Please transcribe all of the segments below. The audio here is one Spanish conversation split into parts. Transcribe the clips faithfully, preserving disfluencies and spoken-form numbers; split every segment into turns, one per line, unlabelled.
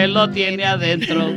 Él lo tiene adentro.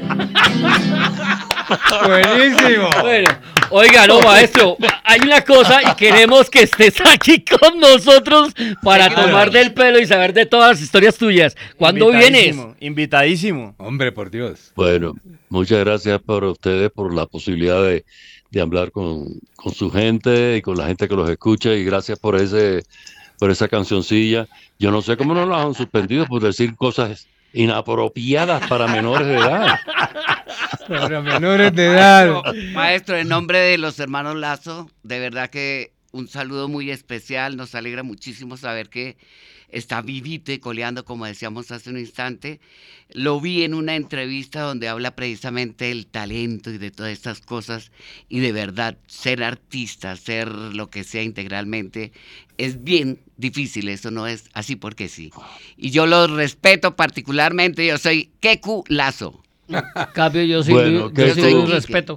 Buenísimo.
Bueno, oiga, no, maestro, hay una cosa y queremos que estés aquí con nosotros para
Claro.
tomar del pelo y saber de todas las historias tuyas. ¿Cuándo vienes?
Invitadísimo, Invitadísimo.
Hombre, por Dios.
Bueno, muchas gracias por ustedes por la posibilidad de, de hablar con, con su gente y con la gente que los escucha y gracias por ese por esa cancioncilla. Yo no sé cómo no los han suspendido por decir cosas inapropiadas para menores de edad.
Para menores de edad.
Maestro, maestro, en nombre de los hermanos Lazo, de verdad que un saludo muy especial. Nos alegra muchísimo saber que está vivito y coleando, como decíamos hace un instante. Lo vi en una entrevista donde habla precisamente del talento y de todas estas cosas. Y de verdad, ser artista, ser lo que sea integralmente, es bien difícil. Eso no es así porque sí. Y yo lo respeto particularmente. Yo soy Keku Lazo.
Cambio, yo sí,
Bueno,
yo
que
sí
tú-
un respeto.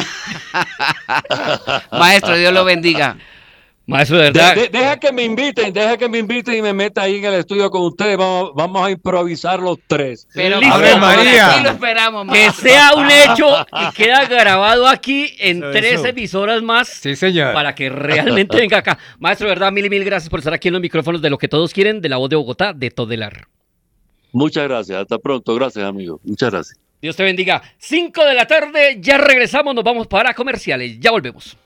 Maestro, Dios lo bendiga.
Maestro, de
De-
verdad.
de- deja que me inviten, deja que me inviten y me meta ahí en el estudio con ustedes. Vamos, vamos a improvisar los tres.
Pero
Listo.
Ave María.
Aquí lo esperamos,
Que
maestro.
sea un hecho y queda grabado aquí en
Eso,
tres
eso.
emisoras más.
Sí, señor.
Para que realmente venga acá. Maestro, de verdad, mil y mil gracias por estar aquí en los micrófonos de Lo que Todos Quieren, de La Voz de Bogotá, de Todelar.
Muchas gracias. Hasta pronto. Gracias, amigo. Muchas gracias.
Dios te bendiga. cinco de la tarde, ya regresamos, nos vamos para comerciales. Ya volvemos.